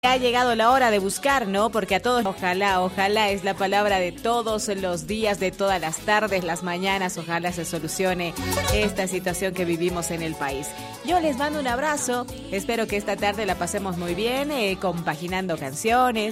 Ha llegado la hora de buscar, ¿no? Porque a todos, ojalá es la palabra de todos los días, de todas las tardes, las mañanas, ojalá se solucione esta situación que vivimos en el país. Yo les mando un abrazo, espero que esta tarde la pasemos muy bien, compaginando canciones,